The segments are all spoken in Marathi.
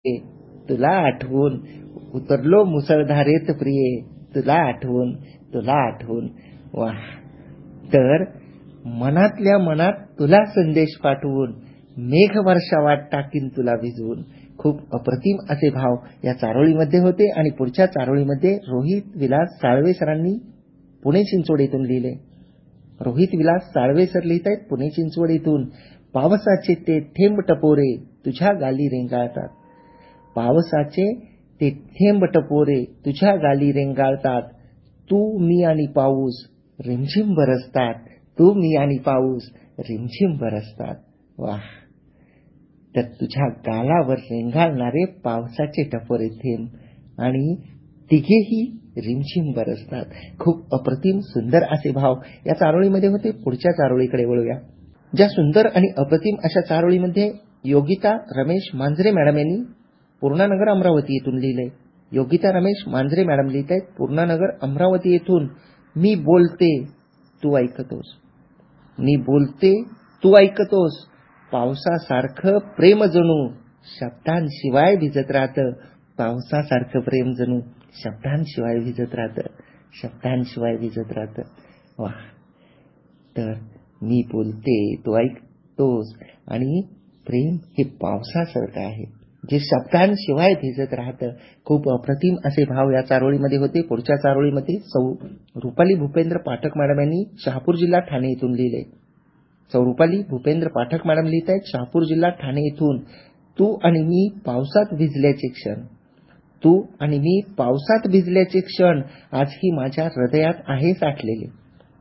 तुला आठवून उतरलो मुसळधारेत प्रिये, तुला आठवून, तुला आठवून. वाह. तर मनातल्या मनात तुला संदेश पाठवून मेघवर्षा वाट टाकीन तुला भिजवून. खूप अप्रतिम असे भाव या चारोळीमध्ये होते. आणि पुढच्या चारोळीमध्ये रोहित विलास साळवे सरांनी पुणे चिंचवड येथून लिहिले. रोहित विलास साळवे सर लिहित आहेत पुणे चिंचवड येथून. पावसाचे ते थेंब टपोरे तुझ्या गाली रेंगाळतात. पावसाचे ते थेंब टपोरे तुझ्या गाली रेंगाळतात. तू मी आणि पाऊस रिमझिम बरसतात. तू मी आणि पाऊस रिमझिम बरसतात. वाह. तर तुझ्या गालावर रेंगाळणारे पावसाचे टपोरे थेंब आणि तिघेही रिमझिम बरसतात. खूप अप्रतिम सुंदर असे भाव या चारोळीमध्ये होते. पुढच्या चारोळीकडे वळूया. ज्या सुंदर आणि अप्रतिम अशा चारोळीमध्ये योगिता रमेश मांजरे मॅडम यांनी पूर्णानगर अमरावती येथून लिहिलंय. योगिता रमेश मांजरे मॅडम लिहित आहेत पूर्णानगर अमरावती येथून. मी बोलते तू ऐकतोस. मी बोलते तू ऐकतोस. पावसासारखं प्रेम जणू शब्दांशिवाय भिजत राहतं. पावसासारखं प्रेम जणू शब्दांशिवाय भिजत राहतं. शब्दांशिवाय भिजत राहतं. वाह. तर मी बोलते तू ऐकतोस आणि प्रेम हे पावसासारखं आहे जे शब्दांशिवाय भिजत राहतं. खूप अप्रतिम असे भाव या चारोळीमध्ये होते. पुढच्या चारोळीमध्ये सौ रुपाली भूपेंद्र पाठक मॅडम यांनी शहापूर जिल्हा ठाणे येथून लिहिले. सौ रुपाली भूपेंद्र पाठक मॅडम लिहित आहेत शहापूर जिल्हा ठाणे येथून. तू आणि मी पावसात भिजल्याचे क्षण. तू आणि मी पावसात भिजल्याचे क्षण आजही माझ्या हृदयात आहे साठलेले.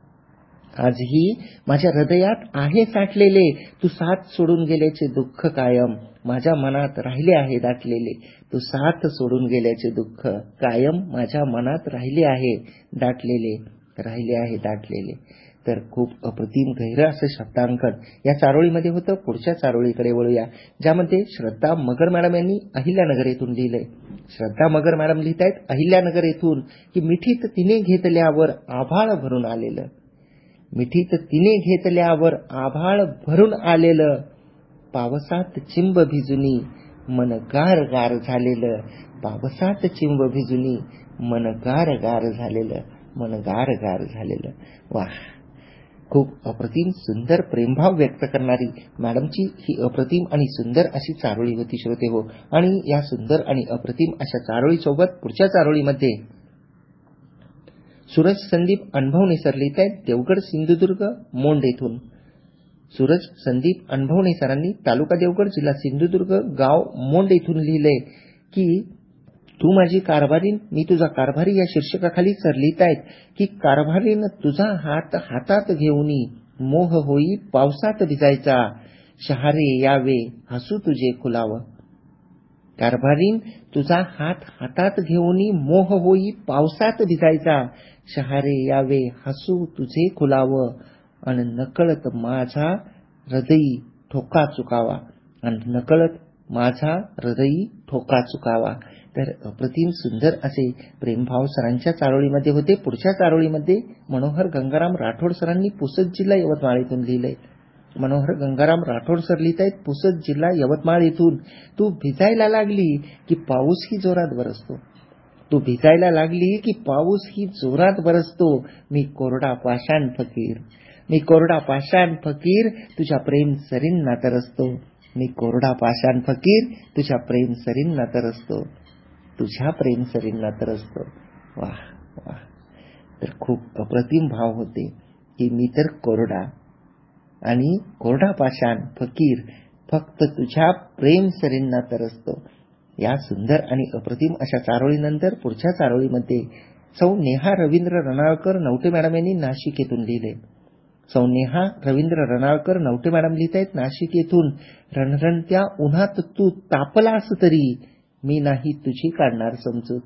आजही माझ्या हृदयात आहे साठलेले. तू साथ सोडून गेल्याचे दुःख कायम माझ्या मनात राहिले आहे दाटलेले. तू साथ सोडून गेल्याचे दुःख कायम माझ्या मनात राहिले आहे दाटलेले. राहिले आहे दाटलेले. तर खूप अप्रतिम गहिरं असं शब्दांकन या चारोळीमध्ये होतं. पुढच्या चारोळीकडे वळूया ज्यामध्ये श्रद्धा मगर मॅडम यांनी अहिल्यानगर येथून लिहिलंय. श्रद्धा मगर मॅडम लिहित आहेत अहिल्यानगर येथून की मिठीत तिने घेतल्यावर आभाळ भरून आलेलं. मिठीत तिने घेतल्यावर आभाळ भरून आलेलं. पावसात चिंब भिजुनी मन गार गार झालेलं. पावसात चिंब भिजुनी मन गार गार झालेलं. मन गार गार झालेलं. वाह. खूप अप्रतिम सुंदर प्रेमभाव व्यक्त करणारी मॅडमची ही अप्रतिम आणि सुंदर अशी चारोळी होती श्रोते हो. आणि या सुंदर आणि अप्रतिम अशा चारोळी सोबत पुढच्या चारोळीमध्ये सूरज संदीप अनुभवणे सर लिहित आहेत देवगड सिंधुदुर्ग मोंड येथून. सूरज संदीप अनुभवणे सरांनी तालुका देवगड जिल्हा सिंधुदुर्ग गाव मोंड येथून लिहिलंय की तू माझी कारभारीन मी तुझा कारभारी या शीर्षकाखाली सर लिहित आहेत की कारभारीन तुझा हात हातात घेऊनी मोह होई पावसात भिजायचा. शहारे यावे हसू तुझे खुलावं. कारभारीन तुझा हात हातात घेऊनी मोह होई पावसात भिजायचा. शहारे यावे हसू तुझे खुलावं. अन नकळत माझा हृदयी ठोका चुकावा. अन नकळत माझा हृदयी ठोका चुकावा. तर अप्रतिम सुंदर असे प्रेमभाव सरांच्या चारोळीमध्ये होते. पुढच्या चारोळीमध्ये मनोहर गंगाराम राठोड सरांनी पुसद जिल्हा यवतमाळ येथून लिहिलंय. मनोहर गंगाराम राठोड सर लिहित आहेत पुसद जिल्हा यवतमाळ येथून. तू भिजायला लागली की पाऊस ही जोरात बरसतो. तू भिजायला लागली की पाऊस ही जोरात बरसतो. मी कोरडा पाषाण फकीर. मी कोरडा पाषाण फकीर तुझ्या प्रेम सरींना तरसतो. मी कोरडा पाषाण फकीर तुझ्या प्रेम सरींना तरसतो. तुझ्या प्रेम सरींना तरसतो. वाह वाह. तर खूप अप्रतिम भाव होते की मी तर कोरडा आणि कोरडा पाषाण फकीर फक्त तुझ्या प्रेम सरींना तरसतो. या सुंदर आणि अप्रतिम अशा चारोळीनंतर पुढच्या चारोळीमध्ये सौ नेहा रवींद्र रणाळकर नवटे मॅडम यांनी नाशिक येथून लिहिले. सौ नेहा रवींद्र रणाळकर नवटे मॅडम लिहित आहेत नाशिक येथून. रणरणत्या उन्हात तू तापलास तरी मी नाही तुझी काढणार समजूत.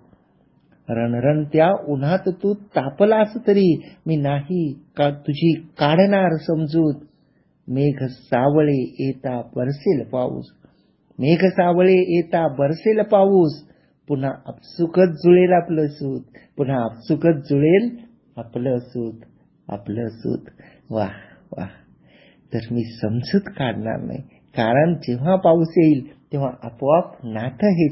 रणरणत्या उन्हात तू तापलास तरी मी नाही तुझी काढणार समजूत. मेघ सावळे येता बरसेल पाऊस. मेघ सावळे येता बरसेल पाऊस. पुन्हा आपसुकच जुळेल आपलं सूत. पुन्हा आपसुकच जुळेल आपलं सूत. आपलं सूत. वाह वाह. तर मी समजूत काढणार नाही कारण जेव्हा पाऊस येईल तेव्हा आपोआप नातं हे